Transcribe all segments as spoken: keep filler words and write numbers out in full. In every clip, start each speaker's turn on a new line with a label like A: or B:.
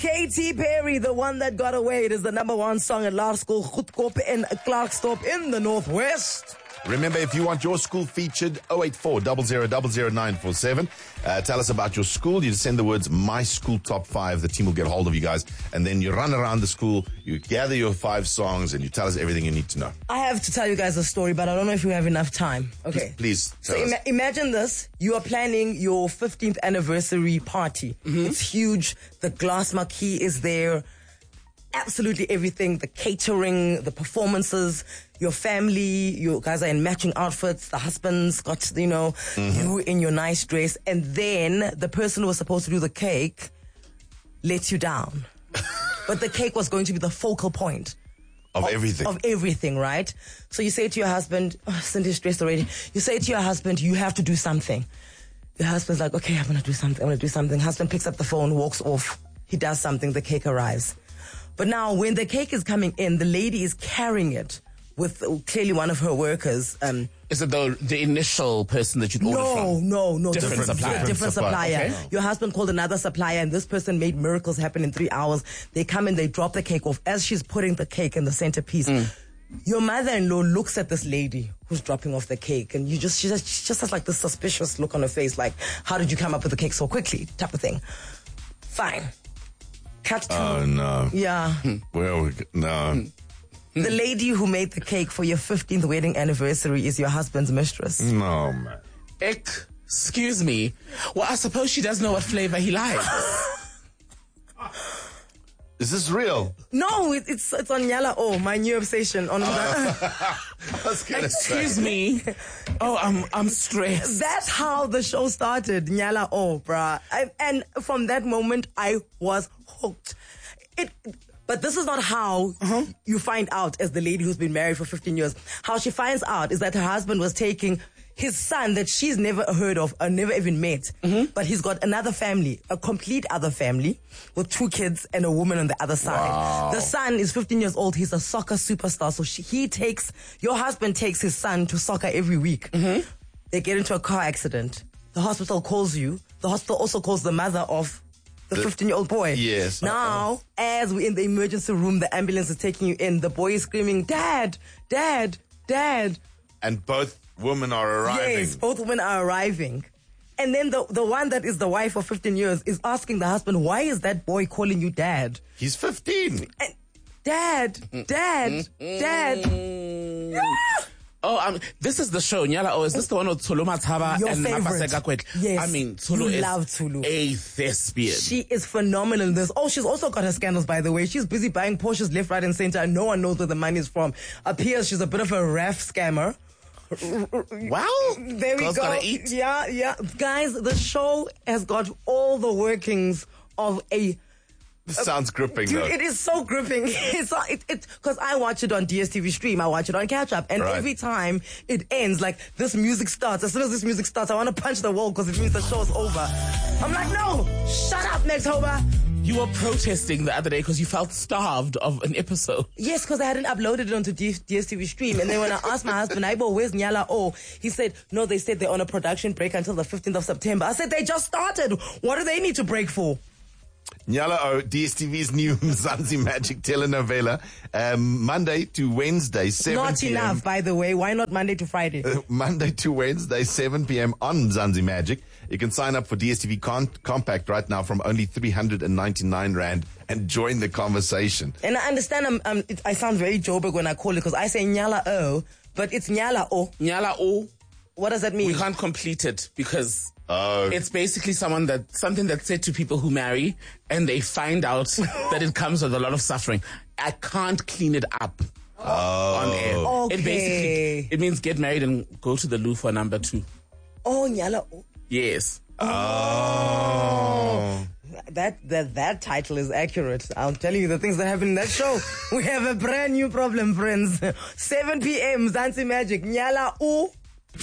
A: Katy Perry, the one that got away. It is the number one song at Laerskool Goedkoop in Klerksdorp in the Northwest.
B: Remember, if you want your school featured, oh eight four, zero zero zero zero nine four seven. Uh, tell us about your school. You just send the words, my school top five. The team will get hold of you guys. And then you run around the school, you gather your five songs, and you tell us everything you need to know.
A: I have to tell you guys a story, but I don't know if we have enough time. Okay.
B: Please, tell
A: so
B: us.
A: Ima- imagine this. You are planning your fifteenth anniversary party. Mm-hmm. It's huge. The glass marquee is there. Absolutely everything, the catering, the performances, your family, you guys are in matching outfits, the husband's got, you know, mm-hmm. you in your nice dress, and then the person who was supposed to do the cake lets you down. But the cake was going to be the focal point.
B: Of, of everything.
A: Of everything, right? So you say to your husband, oh, Cindy's dressed already. You say to your husband, you have to do something. Your husband's like, okay, I'm going to do something, I'm going to do something. Husband picks up the phone, walks off. He does something, the cake arrives. But now, when the cake is coming in, the lady is carrying it with uh, clearly one of her workers. Um,
C: is it the the initial person that you'd ordered
A: no,
C: from?
A: No, no, no.
C: Different, different supplier.
A: Different, different supplier.
C: Okay.
A: Your husband called another supplier, and this person made miracles happen in three hours. They come and they drop the cake off. As she's putting the cake in the centerpiece, mm. your mother-in-law looks at this lady who's dropping off the cake, and you just she just, she just has like this suspicious look on her face, like, how did you come up with the cake so quickly, type of thing. Fine. Cut to,
B: oh, no.
A: Yeah.
B: Well, no.
A: The lady who made the cake for your fifteenth wedding anniversary is your husband's mistress.
B: No, man.
C: Excuse me. Well, I suppose she does know what flavor he likes.
B: Is this real?
A: No, it, it's it's on Nyala Oh, my new obsession. On
B: I was gonna
C: Excuse
B: say.
C: me. Oh, I'm I'm stressed.
A: That's how the show started, Nyala Oh, bruh. I, and from that moment, I was hooked. It, but this is not how uh-huh. you find out as the lady who's been married for fifteen years. How she finds out is that her husband was taking his son that she's never heard of or never even met. Mm-hmm. But he's got another family, a complete other family with two kids and a woman on the other side.
B: Wow.
A: The son is fifteen years old. He's a soccer superstar. So she, he takes, your husband takes his son to soccer every week. Mm-hmm. They get into a car accident. The hospital calls you. The hospital also calls the mother of the fifteen-year-old boy.
B: Yes.
A: Now, uh-oh. as we're in the emergency room, the ambulance is taking you in. The boy is screaming, Dad, Dad, Dad.
B: And both women are arriving.
A: Yes, both women are arriving. And then the the one that is the wife of fifteen years is asking the husband, why is that boy calling you Dad?
B: He's fifteen.
A: And, Dad, Dad, Dad. Ah!
C: Oh, um, this is the show. Nyala Oh, is this the one with Tulu Mataba
A: Your
C: and
A: favorite.
C: Mapaseka Kwek?
A: Yes.
C: I mean, Tulu
A: You
C: is
A: love Tulu.
C: a thespian.
A: She is phenomenal in this. Oh, she's also got her scandals, by the way. She's busy buying Porsches left, right, and center, and no one knows where the money is from. Appears she's a bit of a R A F scammer.
C: Well,
A: there we
C: girls
A: go.
C: gotta eat.
A: Yeah, yeah. Guys, the show has got all the workings of a...
B: This sounds gripping,
A: Dude,
B: though.
A: it is so gripping. It's it it because I watch it on D S T V Stream. I watch it on Catch Up, and
B: right.
A: every time it ends, like this music starts. As soon as this music starts, I want to punch the wall because it means the show's over. I'm like, no, shut up, Max Hoba.
C: You were protesting the other day because you felt starved of an episode.
A: Yes, because I hadn't uploaded it onto D- DSTV Stream. And then when I asked my husband, Aibo, where's Nyala Oh? He said, no, they said they're on a production break until the fifteenth of September. I said, they just started. What do they need to break for?
B: Nyala Oh, D S T V's new Mzansi Magic telenovela, um, Monday to Wednesday, seven
A: Not
B: p.m.
A: enough, by the way. Why not Monday to Friday?
B: Uh, Monday to Wednesday, seven p.m. on Mzansi Magic. You can sign up for D S T V Con- Compact right now from only three hundred ninety-nine rand and join the conversation.
A: And I understand I'm, I'm, it, I sound very Joburg when I call it because I say Nyala Oh, but it's Nyala Oh.
C: Nyala Oh.
A: What does that mean?
C: We can't complete it because
B: Oh.
C: it's basically someone that something that's said to people who marry and they find out that it comes with a lot of suffering. I can't clean it up
B: Oh.
C: on air.
A: Okay.
C: It basically it means get married and go to the loo for number two.
A: Oh, Nyala Oh.
C: Yes.
B: Oh.
A: That, that that title is accurate. I'm telling you the things that happen in that show. We have a brand new problem, friends. seven p.m. Mzansi Magic. Nyala Oh.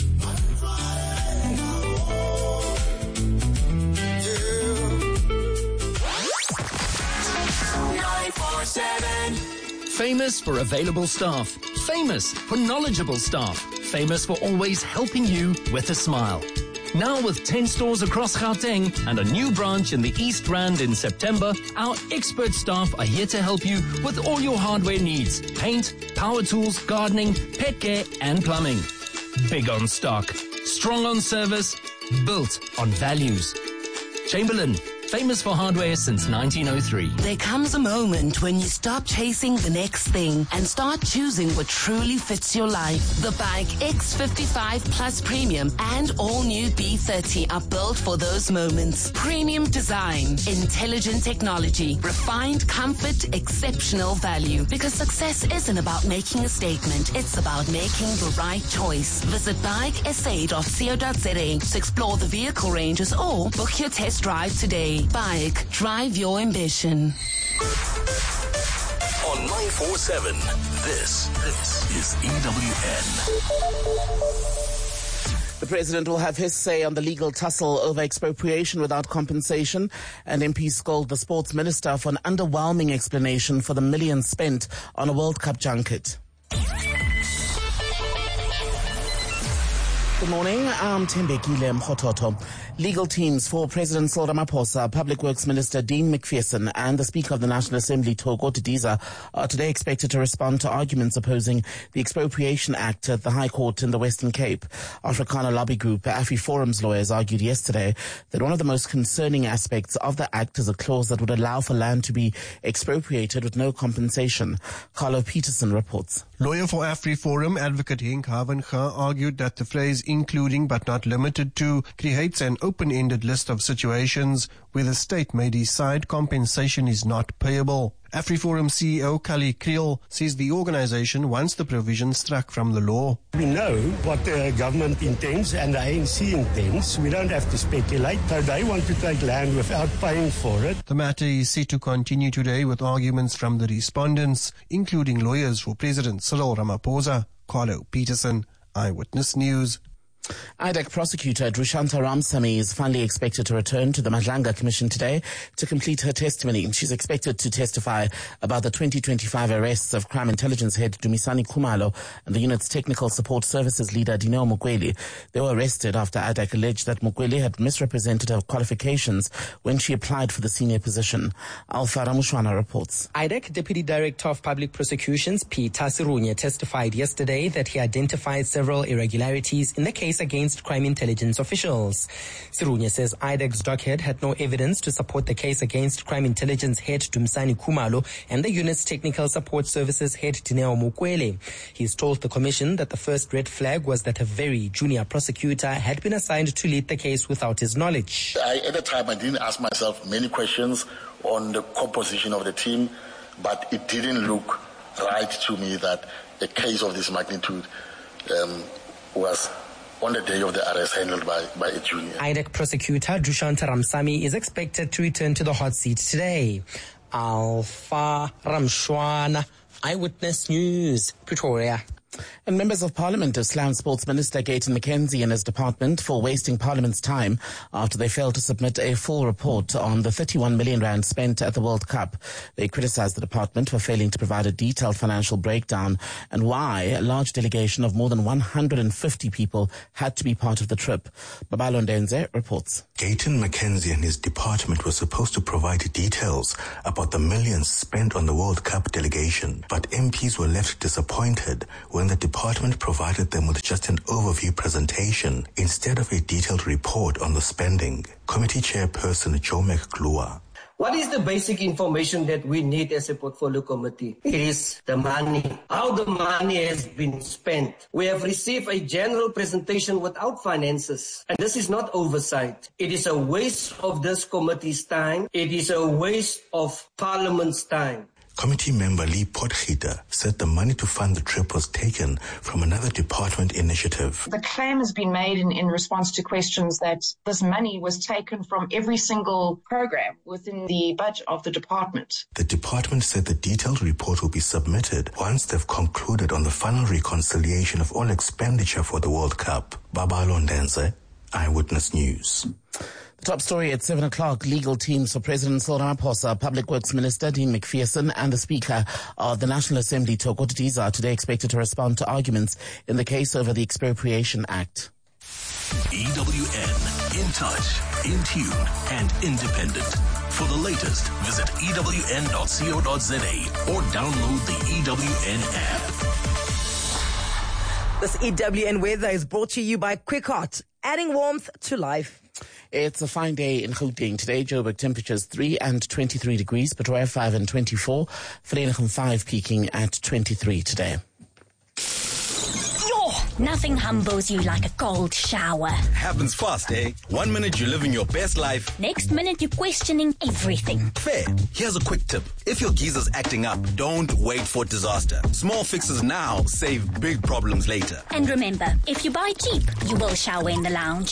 D: Famous for available staff. Famous for knowledgeable staff. Famous for always helping you with a smile. Now with ten stores across Gauteng and a new branch in the East Rand in September, our expert staff are here to help you with all your hardware needs. Paint, power tools, gardening, pet care and plumbing. Big on stock, strong on service, built on values. Chamberlain, famous for hardware since nineteen oh three.
E: There comes a moment when you stop chasing the next thing and start choosing what truly fits your life. The Bike X fifty-five Plus Premium and all new B thirty are built for those moments. Premium design, intelligent technology, refined comfort, exceptional value. Because success isn't about making a statement, it's about making the right choice. Visit bike s a dot co dot z a to explore the vehicle ranges or book your test drive today. Bike, drive your ambition.
F: On nine four seven, this, this is E W N.
C: The president will have his say on the legal tussle over expropriation without compensation, and M Ps scold the sports minister for an underwhelming explanation for the millions spent on a World Cup junket. Good morning, I'm Tembekile Mkhototo. Legal teams for President Cyril Ramaphosa, Public Works Minister Dean McPherson and the Speaker of the National Assembly, Thoko Didiza, are today expected to respond to arguments opposing the Expropriation Act at the High Court in the Western Cape. Afrikaner lobby group AfriForum's lawyers argued yesterday that one of the most concerning aspects of the Act is a clause that would allow for land to be expropriated with no compensation. Carlo Peterson reports.
G: Lawyer for AfriForum, Advocate Henk Havenga, argued that the phrase including but not limited to creates an open-ended list of situations where the state may decide compensation is not payable. AfriForum C E O Kali Kriel says the organization wants the provision struck from the law.
H: We know what the government intends and the A N C intends. We don't have to speculate. So they want to take land without paying for it.
G: The matter is set to continue today with arguments from the respondents, including lawyers for President Cyril Ramaphosa. Carlo Peterson, Eyewitness News.
C: I D E C prosecutor Drushanta Ramsamy is finally expected to return to the Madlanga Commission today to complete her testimony. She's expected to testify about the twenty twenty-five arrests of Crime Intelligence head Dumisani Khumalo and the unit's Technical Support Services leader Dineo Mukweli. They were arrested after I D E C alleged that Mukweli had misrepresented her qualifications when she applied for the senior position. Alpha Ramushwana reports.
I: I D E C Deputy Director of Public Prosecutions Peter Sirunya testified yesterday that he identified several irregularities in the case against Crime Intelligence officials. Sirunya says I D E C's docket had no evidence to support the case against Crime Intelligence head Dumisani Khumalo and the unit's Technical Support Services head Dineo Mukweli. He's told the commission that the first red flag was that a very junior prosecutor had been assigned to lead the case without his knowledge.
J: I, at the time, I didn't ask myself many questions on the composition of the team, but it didn't look right to me that a case of this magnitude um, was on the day of the arrest handled by, by a junior.
I: I D E C prosecutor Drushanta Ramsamy is expected to return to the hot seat today. Alpha Ramshwana, Eyewitness News, Pretoria.
C: And members of Parliament have slammed Sports Minister Gayton McKenzie and his department for wasting Parliament's time after they failed to submit a full report on the thirty-one million rand spent at the World Cup. They criticised the department for failing to provide a detailed financial breakdown and why a large delegation of more than one hundred fifty people had to be part of the trip. Babalo Ndenze reports.
K: Gayton McKenzie and his department were supposed to provide details about the millions spent on the World Cup delegation, but M Ps were left disappointed when the department provided them with just an overview presentation instead of a detailed report on the spending. Committee Chairperson Joe McGlua.
L: What is the basic information that we need as a portfolio committee? It is the money, how the money has been spent. We have received a general presentation without finances, and this is not oversight. It is a waste of this committee's time. It is a waste of Parliament's time.
K: Committee member Lee Potgieter said the money to fund the trip was taken from another department initiative.
M: The claim has been made in, in response to questions that this money was taken from every single program within the budget of the department.
K: The department said the detailed report will be submitted once they've concluded on the final reconciliation of all expenditure for the World Cup. Babalo Ndenze, Eyewitness News.
C: The top story at seven o'clock, legal teams for President Cyril Ramaphosa, Public Works Minister Dean McPherson and the Speaker of the National Assembly, Thoko Didiza, are today expected to respond to arguments in the case over the Expropriation Act.
F: E W N. In touch, in tune, and independent. For the latest, visit E W N dot co dot za or download the E W N app.
A: This E W N weather is brought to you by Quickheart, adding warmth to life.
C: It's a fine day in Gauteng today. Joburg temperatures three and twenty-three degrees, Pretoria five and twenty-four, Vereeniging five peaking at twenty-three today.
N: Nothing humbles you like a cold shower.
O: Happens fast, eh? One minute you're living your best life.
N: Next minute you're questioning everything.
O: Fair. Here's a quick tip. If your geezer's acting up, don't wait for disaster. Small fixes now save big problems later.
N: And remember, if you buy cheap, you will shower in the lounge.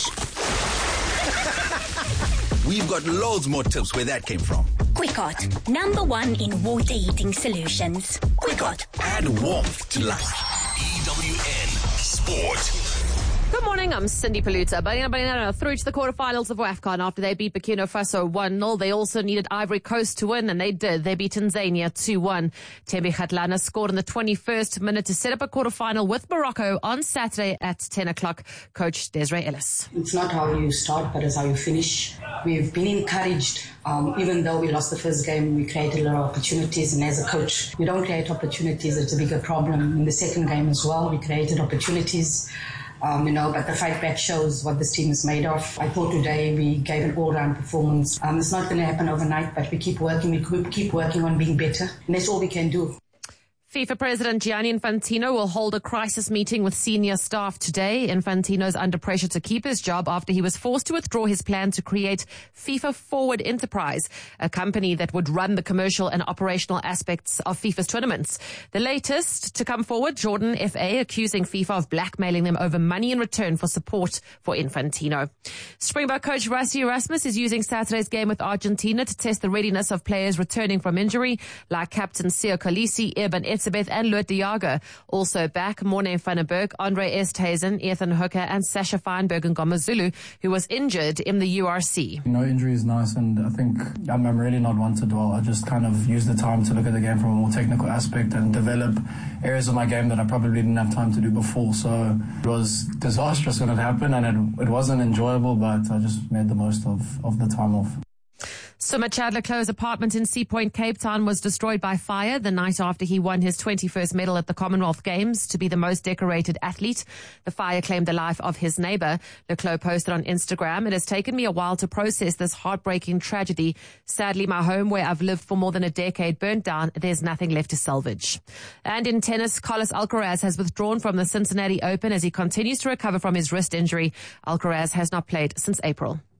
O: We've got loads more tips where that came from.
N: Quickheart, number one in water heating solutions. Quickheart.
O: Add warmth to life.
F: E W N Sport.
P: Good morning, I'm Cindy Paluta. Banyana Banyana through to the quarterfinals of WAFCON after they beat Burkina Faso one nil. They also needed Ivory Coast to win, and they did. They beat Tanzania two one. Thembi Kgatlana scored in the twenty-first minute to set up a quarterfinal with Morocco on Saturday at ten o'clock. Coach Desiree Ellis.
Q: It's not how you start, but it's how you finish. We've been encouraged. Um, even though we lost the first game, we created a lot of opportunities. And as a coach, you don't create opportunities. It's a bigger problem. In the second game as well, we created opportunities. Um, you know, but the fight back shows what this team is made of. I thought today we gave an all-round performance. Um, it's not going to happen overnight, but we keep working. We keep working on being better. And that's all we can do.
P: FIFA President Gianni Infantino will hold a crisis meeting with senior staff today. Infantino is under pressure to keep his job after he was forced to withdraw his plan to create FIFA Forward Enterprise, a company that would run the commercial and operational aspects of FIFA's tournaments. The latest to come forward, Jordan F A accusing FIFA of blackmailing them over money in return for support for Infantino. Springbok coach Rassie Erasmus is using Saturday's game with Argentina to test the readiness of players returning from injury, like captain Sio Kolisi, Eben Etzebeth and Loet de Jager. Also back, Morne van der Berg, Andre Esthuizen, Ethan Hooker and Sasha Feinberg and Gomazulu, who was injured in the U R C.
R: No injury is nice, and I think I'm, I'm really not one to dwell. I just kind of use the time to look at the game from a more technical aspect and develop areas of my game that I probably didn't have time to do before. So it was disastrous when it happened, and it, it wasn't enjoyable, but I just made the most of, of the time off.
P: Sumit Chadler-Clo's apartment in Sea Point, Cape Town was destroyed by fire the night after he won his twenty-first medal at the Commonwealth Games to be the most decorated athlete. The fire claimed the life of his neighbor. Leclos posted on Instagram, "It has taken me a while to process this heartbreaking tragedy. Sadly, my home where I've lived for more than a decade burnt down. There's nothing left to salvage." And in tennis, Carlos Alcaraz has withdrawn from the Cincinnati Open as he continues to recover from his wrist injury. Alcaraz has not played since April.